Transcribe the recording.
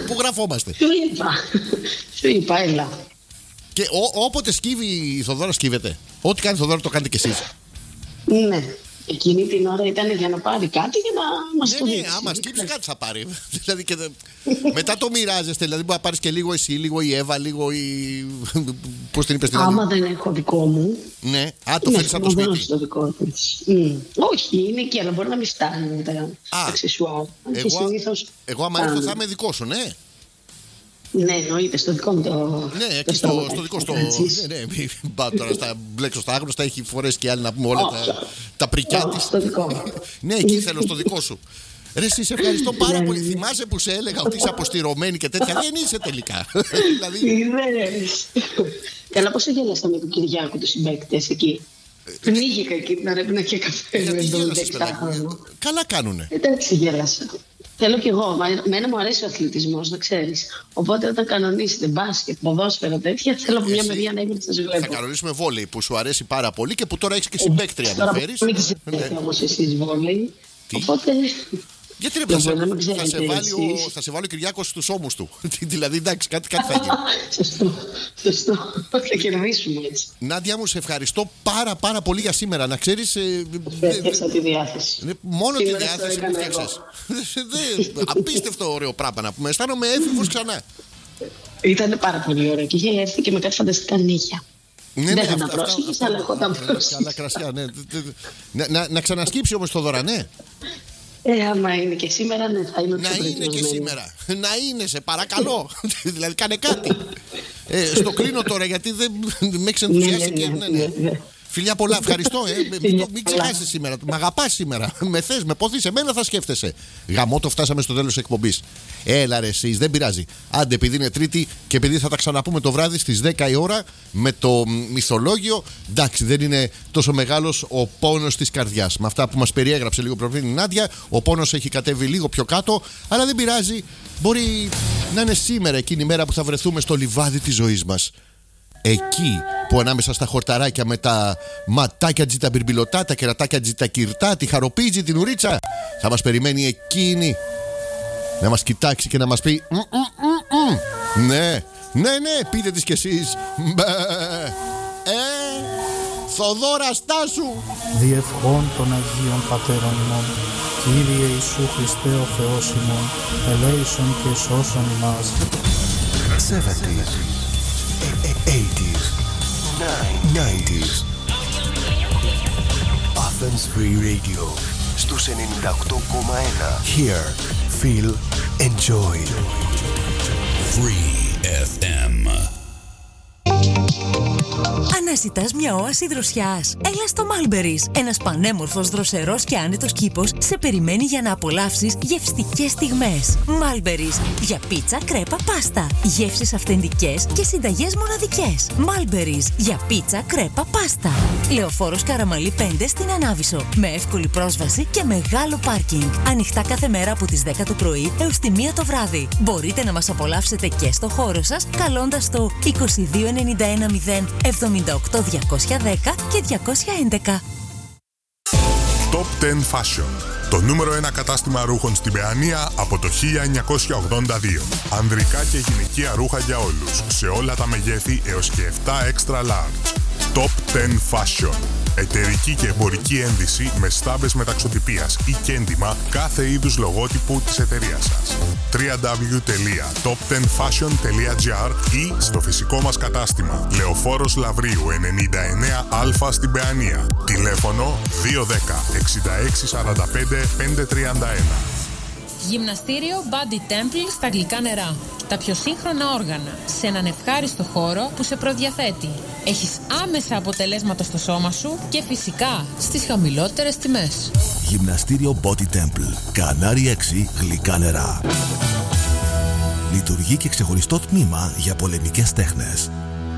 Πού γραφόμαστε? Σου είπα, έλα. Και όποτε σκύβει η Θοδώρα, σκύβεται. Ό,τι κάνει η Θοδώρα το κάνετε κι εσείς. Ναι. Εκείνη την ώρα ήταν για να πάρει κάτι για να μας το δείξει. Ναι, άμα σκύψει κάτι θα πάρει. Δηλαδή μετά το μοιράζεστε. Δηλαδή μπορεί να πάρεις και λίγο εσύ, λίγο η Εύα, λίγο η. Πώς την είπες την άλλη? Άμα δεν έχω δικό μου. Ναι, το φέρεις από το σπίτι. Το δικό της. Όχι, είναι εκεί, αλλά μπορεί να μην στάνει τα αξεσουάρ. Εγώ άμα έρθω θα είμαι δικό σου, ναι. Ναι, εννοείται, στο δικό μου το. Ναι, εκεί στο δικό στο. Ναι, μην πάω τώρα στα μπλέξω στα άγνωστα, έχει φορέσει και άλλοι να πούμε όλα τα πρικιά της. Στο δικό μου. Ναι, εκεί θέλω, στο δικό σου. Ρε, εσύ σε ευχαριστώ πάρα πολύ. Θυμάσαι που σε έλεγα ότι είσαι αποστηρωμένη και τέτοια? Δεν είσαι τελικά. Καλά, πόσο γέλασα με τον Κυριάκο, τους συμπαίκτες εκεί. Πνίγηκα εκεί την ώρα που να είχε καφέ με τον 16χρονο. Καλά κάνουνε. Εντάξει, γέλασα. Θέλω κι εγώ. Μένα μου αρέσει ο αθλητισμός, να ξέρεις. Οπότε όταν κανονίσετε μπάσκετ, ποδόσφαιρο, τέτοια, θέλω από μια μεριά να είμαι να σας βλέπω. Θα κανονίσουμε βόλεϊ που σου αρέσει πάρα πολύ και που τώρα έχεις και συμπαίκτρια να φέρεις. Μην ξέρετε όμως εσείς βόλεϊ. Οπότε. Γιατί ρε, θα σε βάλει ο Κυριάκος στους ώμους του. Δηλαδή, εντάξει, κάτι θα γίνει. Σωστό. Θα κερδίσουμε έτσι. Νάντια μου, σε ευχαριστώ πάρα πολύ για σήμερα. Να ξέρεις. Έφτιαξα τη διάθεση. Μόνο τη διάθεση που φτιάξες. Απίστευτο ωραίο πράγμα να πούμε. Αισθάνομαι έφηβος ξανά. Ήταν πάρα πολύ ωραίο και είχε έρθει και με κάτι φανταστικά νύχια. Ναι, δεν θα τα πρόσεχες, αλλά εγώ τα πρόσεχες. Καλά κρασιά, ναι. Να ξανασκύψει όμως το δώρα, ναι. Άμα είναι και σήμερα, ναι, θα είμαι πιο να είναι και σήμερα. Να είναι, σε παρακαλώ. Δηλαδή, κάνε κάτι. Στο κλείνω τώρα γιατί δεν με έχεις ενθουσιάσει και. Ναι. Φιλιά πολλά, ευχαριστώ. Μην ξεχάσεις σήμερα. Μ' αγαπάς σήμερα. Με θες, με ποθείς, εμένα θα σκέφτεσαι. Γαμώτο, φτάσαμε στο τέλος της εκπομπής. Έλα ρε εσείς, δεν πειράζει. Άντε, επειδή είναι Τρίτη και επειδή θα τα ξαναπούμε το βράδυ στις 10 η ώρα με το μυθολόγιο. Εντάξει, δεν είναι τόσο μεγάλος ο πόνος της καρδιάς. Με αυτά που μας περιέγραψε λίγο πριν η Νάντια, ο πόνος έχει κατέβει λίγο πιο κάτω, αλλά δεν πειράζει. Μπορεί να είναι σήμερα εκείνη η μέρα που θα βρεθούμε στο λιβάδι της ζωής μας. Εκεί που ανάμεσα στα χορταράκια με τα ματάκια τζιτα μπιρμπιλωτά, τα κερατάκια τζιτα κυρτά, τη χαροπίτζη, την ουρίτσα, θα μας περιμένει εκείνη να μας κοιτάξει και να μας πει ναι, πείτε της κι εσείς. Θοδώρα, στάσου. Διευχών των Αγίων Πατέρων ημών, Κύριε Ιησού Χριστέ ο Θεός ημών, ελέησον και σώσον ημάς. 70s, 80s, 90s. Athens Free Radio στους 98,1. Hear, feel, enjoy. Free FM. Αναζητάς μια όαση δροσιάς? Έλα στο Mulberry's. Ένας πανέμορφος, δροσερός και άνετος κήπος σε περιμένει για να απολαύσεις γευστικές στιγμές. Mulberry's. Για πίτσα, κρέπα, πάστα. Γεύσεις αυθεντικές και συνταγές μοναδικές. Mulberry's. Για πίτσα, κρέπα, πάστα. Λεωφόρος Καραμαλή 5 στην Ανάβησο. Με εύκολη πρόσβαση και μεγάλο πάρκινγκ. Ανοιχτά κάθε μέρα από τις 10 το πρωί έως τη 1 το βράδυ. Μπορείτε να μας απολαύσετε και στο χώρο σας καλώντας το 2291 0 78 210 και 211. Top 10 Fashion. Το νούμερο 1 κατάστημα ρούχων στην Παιανία από το 1982. Ανδρικά και γυναικεία ρούχα για όλους, σε όλα τα μεγέθη έως και 7 extra large. Top 10 Fashion. Εταιρική και εμπορική ένδυση με στάμπες μεταξωτυπίας ή κέντημα κάθε είδους λογότυπου της εταιρείας σας. www.top10fashion.gr ή στο φυσικό μας κατάστημα Λεωφόρος Λαβρίου 99Α στην Παιανία. Τηλέφωνο 210 66 45 531. Γυμναστήριο Body Temple στα Γλυκά Νερά. Τα πιο σύγχρονα όργανα σε έναν ευχάριστο χώρο που σε προδιαθέτει. Έχεις άμεσα αποτελέσματα στο σώμα σου και φυσικά στις χαμηλότερες τιμές. Γυμναστήριο Body Temple. Κανάρι 6 Γλυκά Νερά. Λειτουργεί και ξεχωριστό τμήμα για πολεμικές τέχνες.